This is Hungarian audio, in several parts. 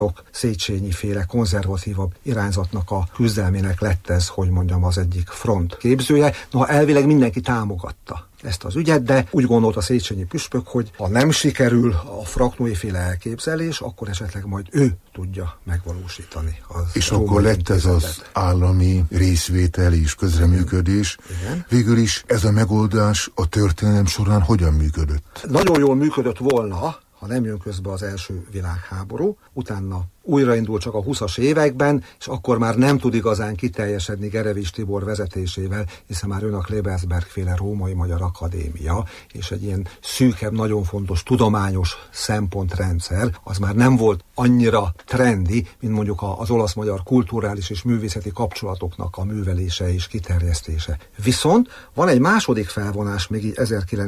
Széchenyi féle konzervatívabb irányzatnak a küzdelmének lett ez, hogy mondjam, az egyik front képzője. Noha elvileg mindenki támogatta ezt az ügyet, de úgy gondolta a széchenyi püspök, hogy ha nem sikerül a Fraknói féle elképzelés, akkor esetleg majd ő tudja megvalósítani. És akkor lett ez az állami részvétel és közreműködés. Igen. Végül is ez a megoldás a történelem során hogyan működött? Nagyon jól működött volna, ha nem jön közbe az első világháború, utána újraindul csak a 20-as években, és akkor már nem tud igazán kiteljesedni Gerevics Tibor vezetésével, hiszen már jön a Klebersberg-féle Római Magyar Akadémia, és egy ilyen szűkebb, nagyon fontos tudományos szempontrendszer, az már nem volt annyira trendi, mint mondjuk az olasz-magyar kulturális és művészeti kapcsolatoknak a művelése és kiterjesztése. Viszont van egy második felvonás még így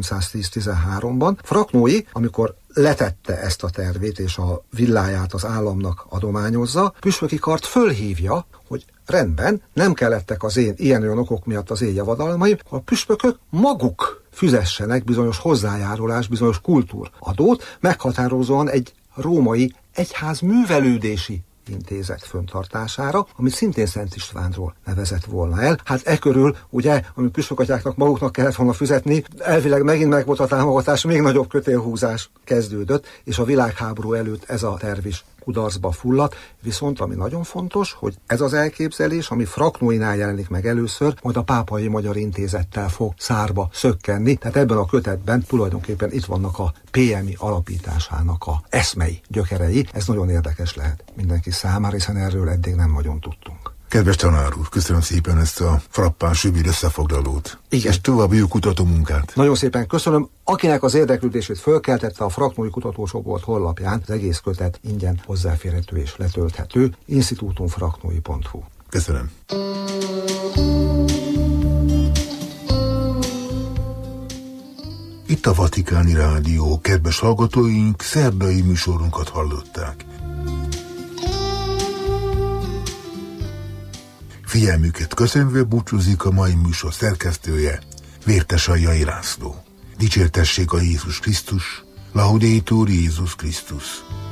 1910-13-ban. Fraknói, amikor letette ezt a tervét, és a villáját az államnak adományozza, püspöki kart fölhívja, hogy rendben, nem kellettek az ilyen-olyan okok miatt az én javadalmaim, a püspökök maguk fizessenek bizonyos hozzájárulás, bizonyos kultúradót, meghatározóan egy római egyház művelődési intézet föntartására, amit szintén Szent Istvánról nevezett volna el. Hát e körül, ugye, amit püspökatyáknak maguknak kellett volna fizetni, elvileg megint meg volt a támogatás, még nagyobb kötélhúzás kezdődött, és a világháború előtt ez a terv is kudarcba fulladt, viszont ami nagyon fontos, hogy ez az elképzelés, ami Fraknóinál jelenik meg először, majd a Pápai Magyar Intézettel fog szárba szökkenni, tehát ebben a kötetben tulajdonképpen itt vannak a PMI alapításának a eszmei gyökerei. Ez nagyon érdekes lehet mindenki számára, hiszen erről eddig nem nagyon tudtunk. Kedves tanár úr, köszönöm szépen ezt a frappáns rövid összefoglalót. Igen. És további jó kutatómunkát. Nagyon szépen köszönöm. Akinek az érdeklődését fölkeltette, a Fraknói Kutatócsoport honlapján az egész kötet ingyen hozzáférhető és letölthető. institutumfraknoi.hu. Köszönöm. Itt a Vatikáni Rádió, kedves hallgatóink, szerdai műsorunkat hallották. Figyelmüket köszönve búcsúzik a mai műsor szerkesztője, Vértesai László. Dicsértessék a Jézus Krisztus, Laudetur Jézus Krisztus.